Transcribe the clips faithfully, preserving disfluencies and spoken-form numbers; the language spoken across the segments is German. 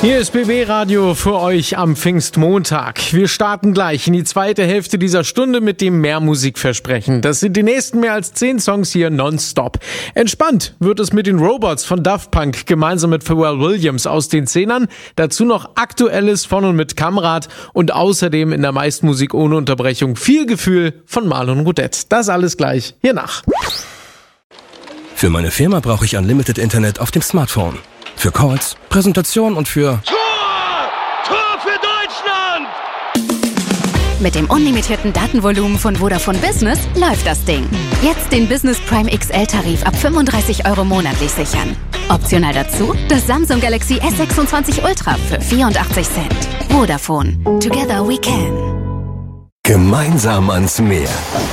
Hier ist B B Radio für euch am Pfingstmontag. Wir starten gleich in die zweite Hälfte dieser Stunde mit dem Mehrmusikversprechen. Das sind die nächsten mehr als zehn Songs hier nonstop. Entspannt wird es mit den Robots von Daft Punk gemeinsam mit Pharrell Williams aus den Zehnern. Dazu noch Aktuelles von und mit Kamrat und außerdem in der meisten Musik ohne Unterbrechung viel Gefühl von Marlon Roudette. Das alles gleich hier nach. Für meine Firma brauche ich Unlimited Internet auf dem Smartphone. Für Calls, Präsentation und für... Tor! Tor für Deutschland! Mit dem unlimitierten Datenvolumen von Vodafone Business läuft das Ding. Jetzt den Business Prime X L-Tarif ab fünfunddreißig Euro monatlich sichern. Optional dazu das Samsung Galaxy S sechsundzwanzig Ultra für vierundachtzig Cent. Vodafone. Together we can. Gemeinsam ans Meer.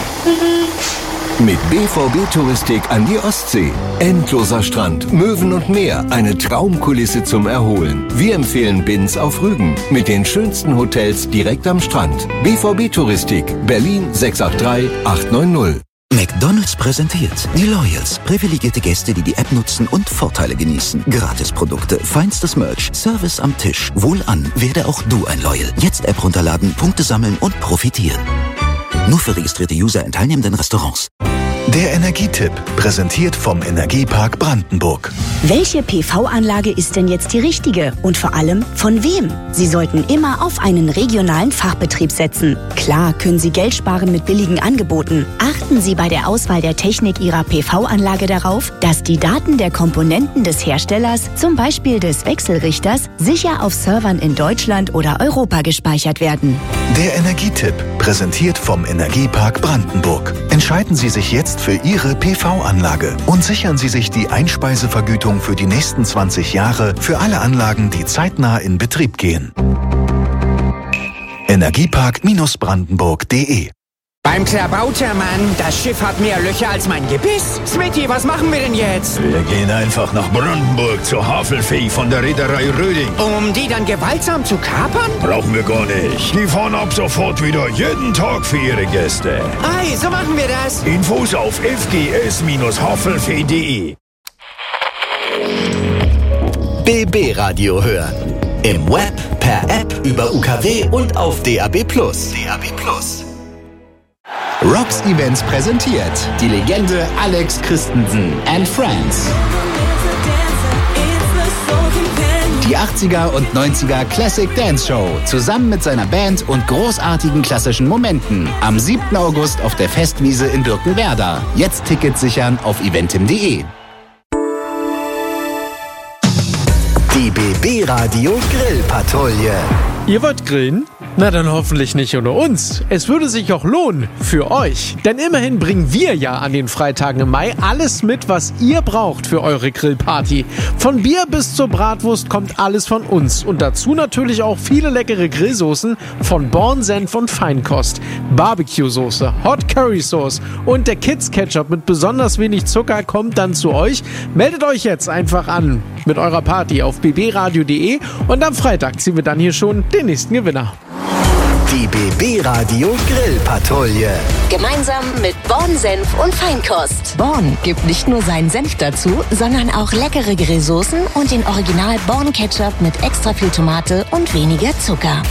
Mit B V B Touristik an die Ostsee. Endloser Strand, Möwen und Meer, eine Traumkulisse zum Erholen. Wir empfehlen Binz auf Rügen mit den schönsten Hotels direkt am Strand. B V B Touristik, Berlin sechs acht drei acht neun null. McDonald's präsentiert die Loyals. Privilegierte Gäste, die die App nutzen und Vorteile genießen. Gratisprodukte, feinstes Merch, Service am Tisch. Wohlan, werde auch du ein Loyal. Jetzt App runterladen, Punkte sammeln und profitieren. Nur für registrierte User in teilnehmenden Restaurants. Der Energietipp, präsentiert vom Energiepark Brandenburg. Welche P V-Anlage ist denn jetzt die richtige? Und vor allem, von wem? Sie sollten immer auf einen regionalen Fachbetrieb setzen. Klar können Sie Geld sparen mit billigen Angeboten. Achten Sie bei der Auswahl der Technik Ihrer P V-Anlage darauf, dass die Daten der Komponenten des Herstellers, zum Beispiel des Wechselrichters, sicher auf Servern in Deutschland oder Europa gespeichert werden. Der Energietipp, präsentiert vom Energiepark Brandenburg. Entscheiden Sie sich jetzt für Ihre P V-Anlage und sichern Sie sich die Einspeisevergütung für die nächsten zwanzig Jahre für alle Anlagen, die zeitnah in Betrieb gehen. Energiepark-brandenburg punkt de. Beim Klabautermann, das Schiff hat mehr Löcher als mein Gebiss. Smitty, was machen wir denn jetzt? Wir gehen einfach nach Brandenburg zur Havelfee von der Reederei Röding. Um die dann gewaltsam zu kapern? Brauchen wir gar nicht. Die fahren ab sofort wieder jeden Tag für ihre Gäste. Ei, so machen wir das. Infos auf f g s havelfee punkt de. B B Radio hören. Im Web, per App, über U K W und auf D A B plus. D A B plus. Rocks Events präsentiert die Legende Alex Christensen and Friends. Die achtziger und neunziger Classic Dance Show zusammen mit seiner Band und großartigen klassischen Momenten am siebten August auf der Festwiese in Birkenwerder. Jetzt Tickets sichern auf eventim punkt de. Die B B Radio Grillpatrouille. Ihr wollt grillen? Na dann hoffentlich nicht ohne uns. Es würde sich auch lohnen für euch. Denn immerhin bringen wir ja an den Freitagen im Mai alles mit, was ihr braucht für eure Grillparty. Von Bier bis zur Bratwurst kommt alles von uns. Und dazu natürlich auch viele leckere Grillsoßen von Born Senf und Feinkost. Barbecue-Soße, Hot Curry Sauce und der Kids Ketchup mit besonders wenig Zucker kommt dann zu euch. Meldet euch jetzt einfach an mit eurer Party auf b b radio punkt de und am Freitag ziehen wir dann hier schon den nächsten Gewinner. Die B B Radio Grillpatrouille. Gemeinsam mit Born Senf und Feinkost. Born gibt nicht nur seinen Senf dazu, sondern auch leckere Grillsoßen und den Original Born Ketchup mit extra viel Tomate und weniger Zucker.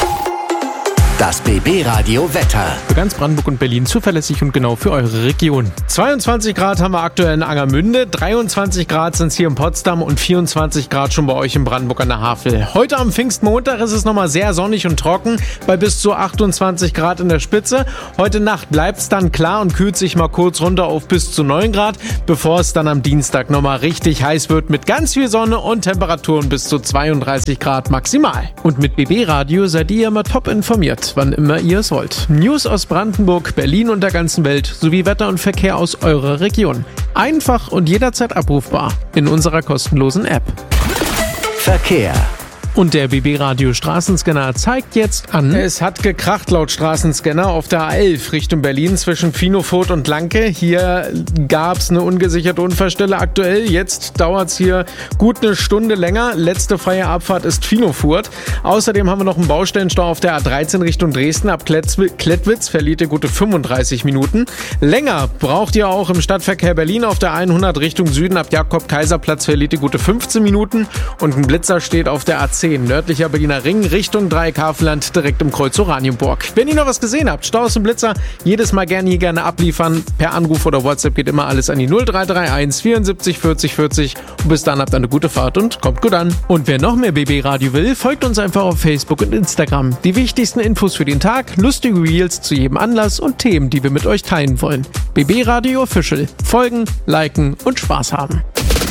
Das B B Radio Wetter. Für ganz Brandenburg und Berlin zuverlässig und genau für eure Region. zweiundzwanzig Grad haben wir aktuell in Angermünde, dreiundzwanzig Grad sind es hier in Potsdam und vierundzwanzig Grad schon bei euch in Brandenburg an der Havel. Heute am Pfingstmontag ist es nochmal sehr sonnig und trocken bei bis zu achtundzwanzig Grad in der Spitze. Heute Nacht bleibt es dann klar und kühlt sich mal kurz runter auf bis zu neun Grad, bevor es dann am Dienstag nochmal richtig heiß wird mit ganz viel Sonne und Temperaturen bis zu zweiunddreißig Grad maximal. Und mit B B Radio seid ihr immer top informiert, wann immer ihr es wollt. News aus Brandenburg, Berlin und der ganzen Welt sowie Wetter und Verkehr aus eurer Region. Einfach und jederzeit abrufbar in unserer kostenlosen App. Verkehr. Und der B B Radio Straßenscanner zeigt jetzt an. Es hat gekracht laut Straßenscanner auf der A elf Richtung Berlin zwischen Finofurt und Lanke. Hier gab es eine ungesicherte Unfallstelle aktuell. Jetzt dauert es hier gut eine Stunde länger. Letzte freie Abfahrt ist Finofurt. Außerdem haben wir noch einen Baustellenstau auf der A dreizehn Richtung Dresden. Ab Klettwitz verliert ihr gute fünfunddreißig Minuten. Länger braucht ihr auch im Stadtverkehr Berlin auf der hundert Richtung Süden. Ab Jakob-Kaiser-Platz verliert ihr gute fünfzehn Minuten. Und ein Blitzer steht auf der A zehn zehn, nördlicher Berliner Ring, Richtung Dreieck-Hafenland, direkt im Kreuz Oranienburg. Wenn ihr noch was gesehen habt, Staus und Blitzer, jedes Mal gerne hier gerne abliefern. Per Anruf oder WhatsApp geht immer alles an die null drei drei eins vierundsiebzig vierzig vierzig. Und bis dann habt ihr eine gute Fahrt und kommt gut an. Und wer noch mehr B B Radio will, folgt uns einfach auf Facebook und Instagram. Die wichtigsten Infos für den Tag, lustige Reels zu jedem Anlass und Themen, die wir mit euch teilen wollen. B B Radio Official. Folgen, liken und Spaß haben.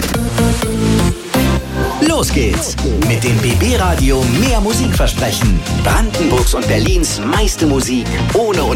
Los geht's mit dem B B Radio Mehr Musikversprechen. Brandenburgs und Berlins meiste Musik ohne